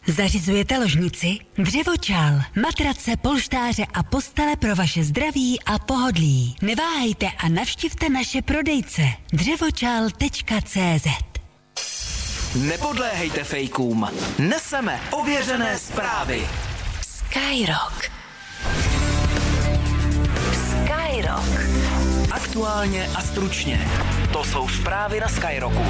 Zařizujete ložnici? Dřevočal, matrace, polštáře a postele pro vaše zdraví a pohodlí. Neváhejte a navštivte naše prodejce dřevočal.cz. Nepodléhejte fejkům. Neseme ověřené zprávy. Skyrock. Aktuálně a stručně. To jsou zprávy na Skyrocku.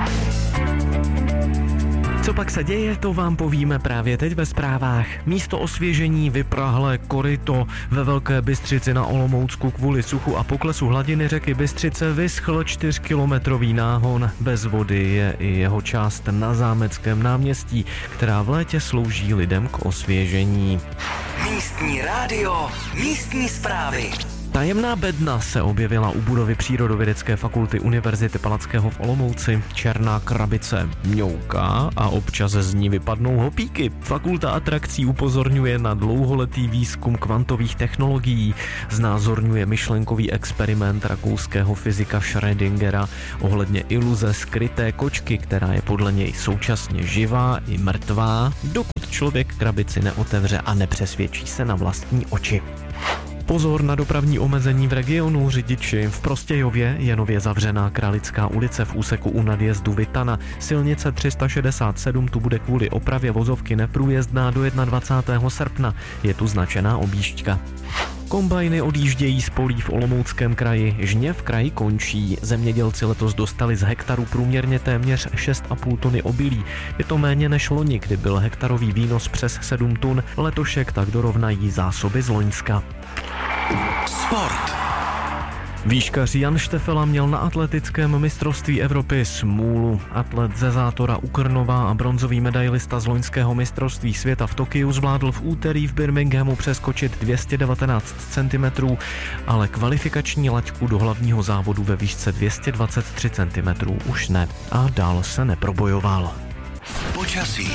Co pak se děje, to vám povíme právě teď ve zprávách. Místo osvěžení vyprahlé koryto. Ve Velké Bystřici na Olomoucku kvůli suchu a poklesu hladiny řeky Bystřice vyschl 4kilometrový náhon. Bez vody je i jeho část na Zámeckém náměstí, která v létě slouží lidem k osvěžení. Místní rádio, místní zprávy. Tajemná bedna se objevila u budovy Přírodovědecké fakulty Univerzity Palackého v Olomouci. Černá krabice mňouká a občas z ní vypadnou hopíky. Fakulta atrakcí upozorňuje na dlouholetý výzkum kvantových technologií. Znázorňuje myšlenkový experiment rakouského fyzika Schrödingera ohledně iluze skryté kočky, která je podle něj současně živá i mrtvá, dokud člověk krabici neotevře a nepřesvědčí se na vlastní oči. Pozor na dopravní omezení v regionu. Řidiči. V Prostějově je nově zavřená Kralická ulice v úseku u nadjezdu Vitana. Silnice 367 tu bude kvůli opravě vozovky neprůjezdná do 21. srpna. Je tu značená objížďka. Kombajny odjíždějí z polí v Olomouckém kraji. Žně v kraji končí. Zemědělci letos dostali z hektaru průměrně téměř 6,5 tuny obilí. Je to méně než loni, kdy byl hektarový výnos přes 7 tun. Letošek tak dorovnají zásoby z loňska. Sport. Výškař Jan Štefela měl na atletickém mistrovství Evropy smůlu. Atlet ze Zátora u Krnova a bronzový medailista z loňského mistrovství světa v Tokiu zvládl v úterý v Birminghamu přeskočit 219 cm, ale kvalifikační laťku do hlavního závodu ve výšce 223 cm už ne a dál se neprobojoval. Počasí.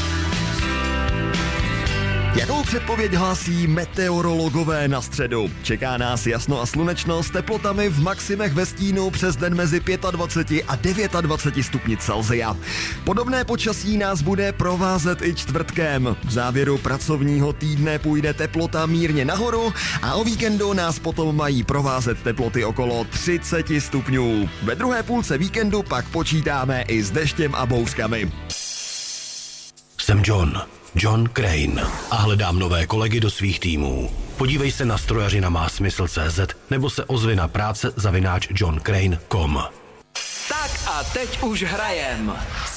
Jakou předpověď hlásí meteorologové na středu? Čeká nás jasno a slunečno s teplotami v maximech ve stínu přes den mezi 25 a 29 stupni Celsia. Podobné počasí nás bude provázet i čtvrtkem. V závěru pracovního týdne půjde teplota mírně nahoru a o víkendu nás potom mají provázet teploty okolo 30 stupňů. Ve druhé půlce víkendu pak počítáme i s deštěm a bouřkami. Jsem John Crane a hledám nové kolegy do svých týmů. Podívej se na strojařina má smysl.cz nebo se ozvi na práce @johncrane.com. Tak a teď už hrajem.